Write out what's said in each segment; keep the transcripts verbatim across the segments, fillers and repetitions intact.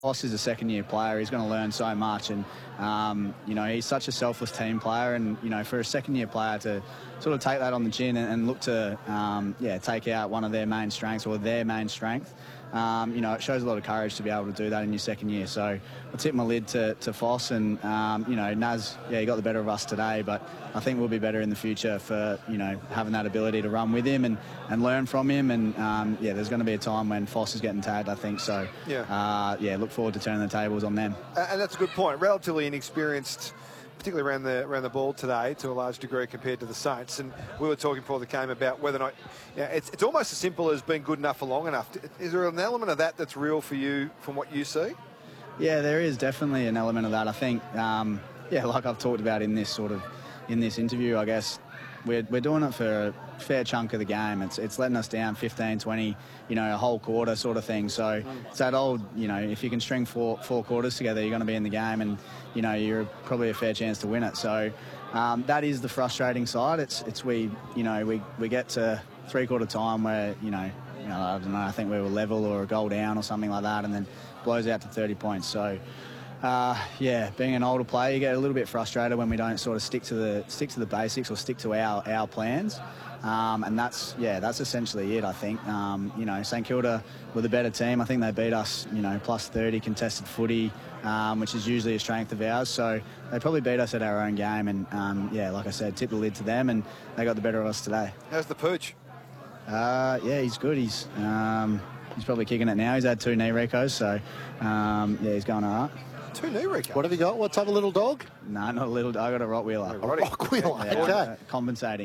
Foss is a second-year player. He's going to learn so much, and um, you know, he's such a selfless team player. And you know, for a second-year player to sort of take that on the chin and, and look to um, yeah take out one of their main strengths or their main strength, um, you know, it shows a lot of courage to be able to do that in your second year. So I tip my lid to, to Foss, and um, you know, Naz, yeah, he got the better of us today, but I think we'll be better in the future for you know having that ability to run with him and, and learn from him. And um, yeah, there's going to be a time when Foss is getting tagged, I think. So yeah, uh, yeah, look forward to turning the tables on them. And that's a good point. Relatively inexperienced, particularly around the around the ball today, to a large degree compared to the Saints. And we were talking before the game about whether or not, you know, it's it's almost as simple as being good enough for long enough. Is there an element of that that's real for you from what you see? Yeah, there is definitely an element of that. I think, um, yeah, like I've talked about in this sort of in this interview, I guess. We're, we're doing it for a fair chunk of the game. It's it's letting us down fifteen, twenty, you know, a whole quarter sort of thing. So mm. it's that old, you know, if you can string four four quarters together, you're going to be in the game, and, you know, you're probably a fair chance to win it. So um, that is the frustrating side. It's, it's we, you know, we, we get to three-quarter time where, you know, you know, I don't know, I think we were level or a goal down or something like that, and then blows out to thirty points. So... Uh, yeah, being an older player, you get a little bit frustrated when we don't sort of stick to the stick to the basics or stick to our our plans, um, and that's yeah, that's essentially it. I think um, you know, St Kilda were the better team. I think they beat us, you know, plus thirty contested footy, um, which is usually a strength of ours. So they probably beat us at our own game, and um, yeah, like I said, tip the lid to them, and they got the better of us today. How's the pooch? Uh, yeah, he's good. He's um, he's probably kicking it now. He's had two knee recos, so um, yeah, he's going all right. Two knee recos. What have you got? What type of little dog? No, not a little dog. I got a Rottweiler. A Rottweiler, yeah, okay. Uh, compensating.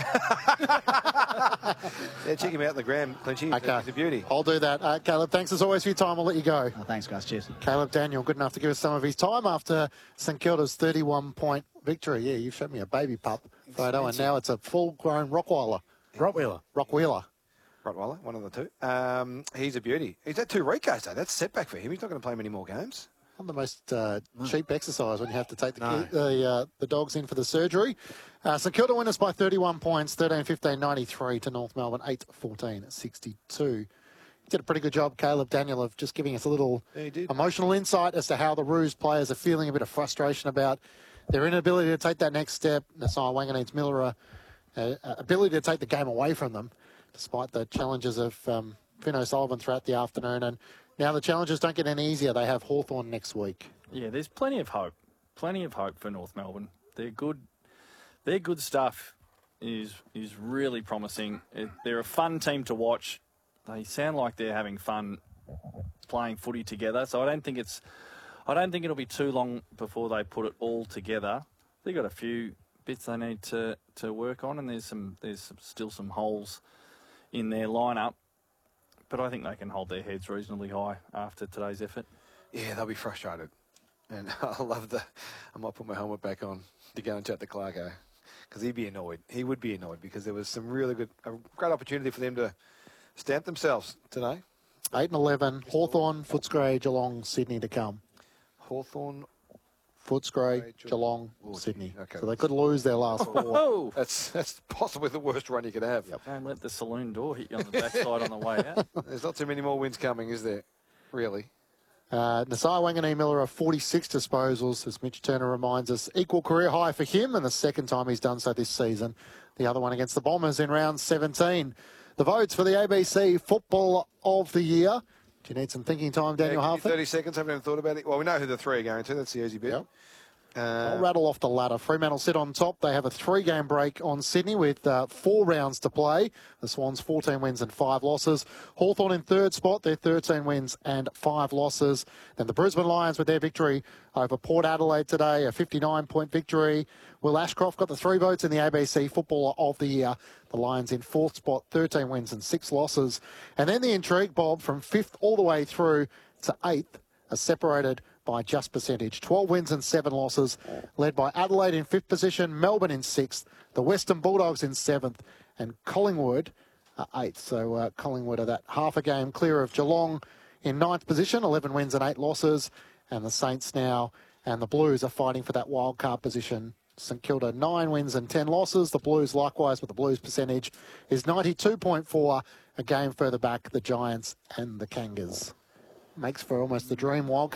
Yeah, check him out in the gram, Clinchy. Okay. He's a beauty. I'll do that. Uh, Caleb, thanks as always for your time. I'll let you go. Oh, thanks, guys. Cheers. Caleb Daniel, good enough to give us some of his time after St Kilda's thirty-one point victory. Yeah, you've showed me a baby pup photo, and now it's a full-grown Rottweiler. Rottweiler. Rottweiler. Rottweiler, one of the two. Um, he's a beauty. He's had two recos, though. That's a setback for him. He's not going to play many more games. Not the most uh, no. cheap exercise when you have to take the no. kid, the, uh, the dogs in for the surgery. Uh, St Kilda winners by thirty-one points, thirteen fifteen ninety-three to North Melbourne, eight fourteen sixty-two. You did a pretty good job, Caleb Daniel, of just giving us a little yeah, emotional insight as to how the Roos players are feeling, a bit of frustration about their inability to take that next step. Nasiah Wanganeen-Miller, uh, ability to take the game away from them, despite the challenges of um, Finn O'Sullivan throughout the afternoon. And now the challenges don't get any easier. They have Hawthorn next week. Yeah, there's plenty of hope. Plenty of hope for North Melbourne. They're good. Their good stuff is is really promising. It, they're a fun team to watch. They sound like they're having fun playing footy together. So I don't think it's. I don't think it'll be too long before they put it all together. They've got a few bits they need to, to work on, and there's some there's some, still some holes in their lineup. But I think they can hold their heads reasonably high after today's effort. Yeah, they'll be frustrated. And I love the... I might put my helmet back on to go and chat to Clarko, because he'd be annoyed. He would be annoyed because there was some really good... A great opportunity for them to stamp themselves today. eight and eleven, Hawthorn, Footscray, Geelong, Sydney to come. Hawthorn... Footscray, Geelong, Ooh, Sydney. Okay. So they could lose their last four. Oh, that's that's possibly the worst run you could have. Yep. Don't let the saloon door hit you on the backside on the way out. There's not too many more wins coming, is there? Really? Uh, Nasiah Wanganeen-Miller are forty-six disposals, as Mitch Turner reminds us. Equal career high for him, and the second time he's done so this season. The other one against the Bombers in round seventeen. The votes for the A B C Football of the Year. Do you need some thinking time, Daniel yeah, Harford? thirty seconds, haven't even thought about it. Well, we know who the three are going to. That's the easy bit. Yep. Uh, I'll rattle off the ladder. Fremantle sit on top. They have a three-game break on Sydney with uh, four rounds to play. The Swans, fourteen wins and five losses. Hawthorn in third spot. They're thirteen wins and five losses. Then the Brisbane Lions with their victory over Port Adelaide today, a fifty-nine point victory. Will Ashcroft got the three votes in the A B C Footballer of the Year. The Lions in fourth spot, thirteen wins and six losses. And then the intrigue, Bob, from fifth all the way through to eighth, are separated by just percentage. twelve wins and seven losses, led by Adelaide in fifth position, Melbourne in sixth, the Western Bulldogs in seventh, and Collingwood are eighth. So uh, Collingwood are that half a game clear of Geelong in ninth position, eleven wins and eight losses, and the Saints now and the Blues are fighting for that wild card position. St Kilda, nine wins and ten losses. The Blues likewise, but the Blues percentage is ninety-two point four, a game further back, the Giants and the Kangas. makes for almost the dream wild